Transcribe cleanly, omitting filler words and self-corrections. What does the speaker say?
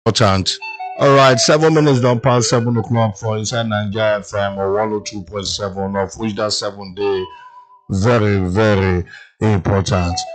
important. All right, 7 minutes don't pass 7 o'clock for inside Nigeria FM or 102.7, of which that 7 day very, very important.